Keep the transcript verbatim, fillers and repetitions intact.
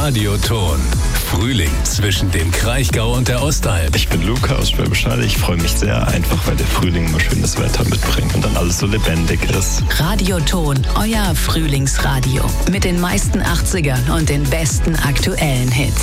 Radioton. Frühling zwischen dem Kraichgau und der Ostalb. Ich bin Luca aus Schwäbisch Hall. Ich freue mich sehr, einfach weil der Frühling immer schönes Wetter mitbringt und dann alles so lebendig ist. Radioton, euer Frühlingsradio. Mit den meisten achtzigern und den besten aktuellen Hits.